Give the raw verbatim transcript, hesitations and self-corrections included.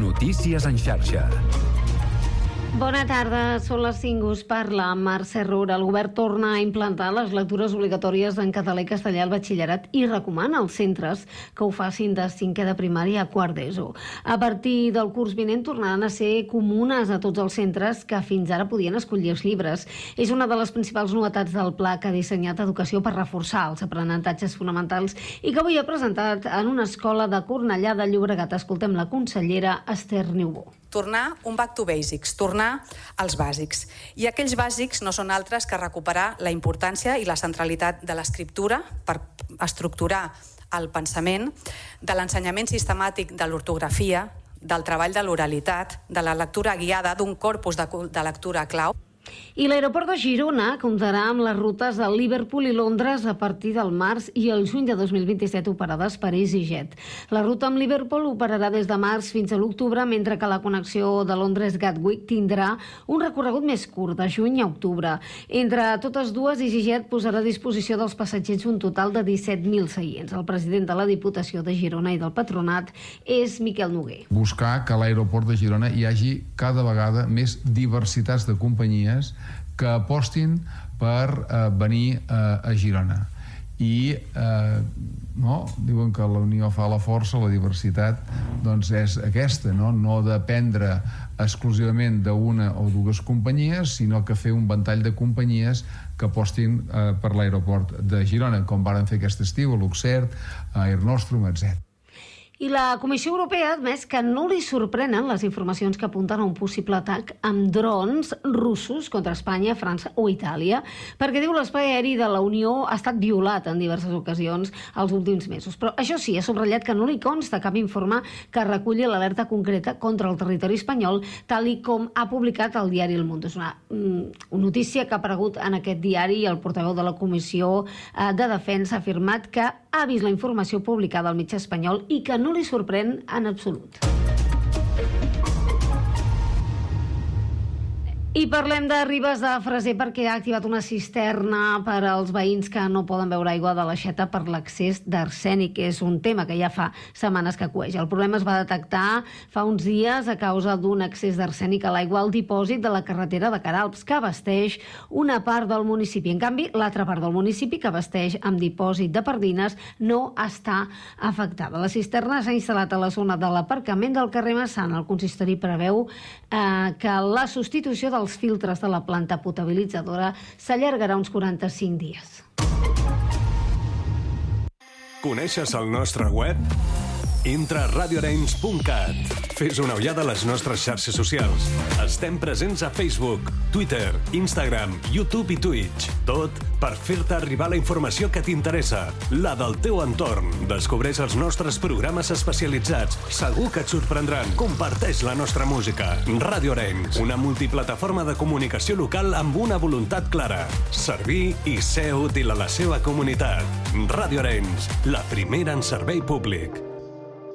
Notícies en xarxa. Bona tarda, són les cinc, us parla Mercè Roura. El govern torna a implantar les lectures obligatòries en català i castellà al batxillerat i recomana als centres que ho facin de cinquè de primària a quart d'ESO. A partir del curs vinent tornaran a ser comunes a tots els centres que fins ara podien escollir els llibres. És una de les principals novetats del pla que ha dissenyat Educació per reforçar els aprenentatges fonamentals i que avui ha presentat en una escola de Cornellà de Llobregat. Escoltem la consellera Esther Niubó. Tornar un back to basics, tornar als bàsics. I aquells bàsics no són altres que recuperar la importància i la centralitat de l'escriptura per estructurar el pensament, de l'ensenyament sistemàtic de l'ortografia, del treball de l'oralitat, de la lectura guiada, d'un corpus de, de lectura clau. I l'aeroport de Girona comptarà amb les rutes de Liverpool i Londres a partir del març i el juny de dos mil vint-i-set operades per EasyJet. La ruta amb Liverpool operarà des de març fins a l'octubre, mentre que la connexió de Londres-Gatwick tindrà un recorregut més curt, de juny a octubre. Entre totes dues, EasyJet posarà a disposició dels passatgers un total de disset mil seients. El president de la Diputació de Girona i del Patronat és Miquel Noguer. Buscar que a l'aeroport de Girona hi hagi cada vegada més diversitats de companyies que apostin per eh, venir eh, a Girona i eh, no? diuen que la unió fa la força, la diversitat doncs és aquesta, no, no dependre exclusivament d'una o dues companyies, sinó que fer un ventall de companyies que apostin eh, per l'aeroport de Girona, com varen fer aquest estiu a Luxert, a Air Nostrum, etcètera. I la Comissió Europea ha admès que no li sorprenen les informacions que apunten a un possible atac amb drons russos contra Espanya, França o Itàlia, perquè diu l'espai aeri de la Unió ha estat violat en diverses ocasions els últims mesos. Però això sí, ha subratllat que no li consta cap informe que reculli l'alerta concreta contra el territori espanyol, tal i com ha publicat el diari El Mundo. És una, una notícia que ha aparegut en aquest diari i el portaveu de la Comissió de Defensa ha afirmat que ha vist la informació publicada al mitjà espanyol i que no li sorprèn en absolut. I parlem de Ribes de Freser perquè ha activat una cisterna per als veïns que no poden beure aigua de l'aixeta per l'excés d'arsènic. És un tema que ja fa setmanes que cueja. El problema es va detectar fa uns dies a causa d'un excés d'arsènic a l'aigua al dipòsit de la carretera de Queralbs, que abasteix una part del municipi. En canvi, l'altra part del municipi, que abasteix amb dipòsit de Pardines, no està afectada. La cisterna s'ha instal·lat a la zona de l'aparcament del carrer Massana. El consistori preveu eh, que la substitució del els filtres de la planta potabilitzadora s'allargarà uns quaranta-cinc dies. Coneixes el nostre web? Entra a radio arenys punt cat. Fes una ullada a les nostres xarxes socials. Estem presents a Facebook, Twitter, Instagram, YouTube i Twitch. Tot per fer-te arribar la informació que t'interessa, la del teu entorn. Descobreix els nostres programes especialitzats. Segur que et sorprendran. Comparteix la nostra música. Ràdio Arenys, una multiplataforma de comunicació local amb una voluntat clara: servir i ser útil a la seva comunitat. Ràdio Arenys, la primera en servei públic.